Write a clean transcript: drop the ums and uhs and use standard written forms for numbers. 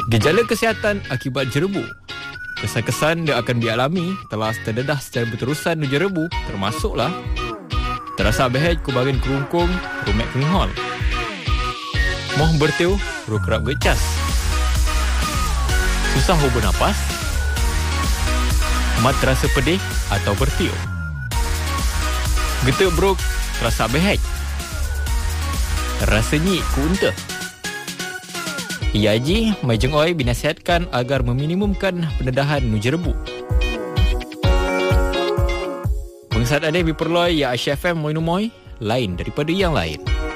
Gejala kesihatan akibat jerebu. Kesan-kesan yang akan dialami telah terdedah secara berterusan di jerebu termasuklah terasa behej kubagian kerungkung, rumek kenghol, moh bertiu, ru kerap gecas, susah hubung napas, mat terasa pedih atau bertiu, getuk beruk, terasa behej, rasa nyik ku unta. Iaji, Majeng Oi binasihatkan agar meminimumkan pendedahan nu jerebu. Bangsat ada diperloi ya Aisyah FM Moinumoi, lain daripada yang lain.